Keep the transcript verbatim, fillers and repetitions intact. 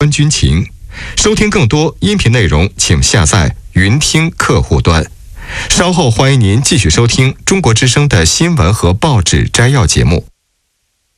军情。收听更多音频内容，请下载云听客户端。稍后欢迎您继续收听中国之声的新闻和报纸摘要节目。